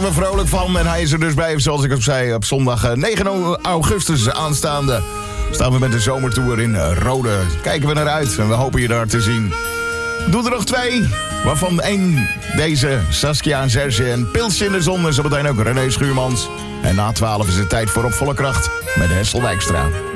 worden we vrolijk van. En hij is er dus bij, zoals ik al zei, op zondag 9 augustus aanstaande. Staan we met de zomertour in Rode. Kijken we naar uit en we hopen je daar te zien. Doe er nog 2, waarvan 1 deze Saskia en Serge en Pilsje in de Zon. En zo meteen ook René Schuurmans. En na 12 is het tijd voor Op Volle Kracht met Hessel Wijkstra.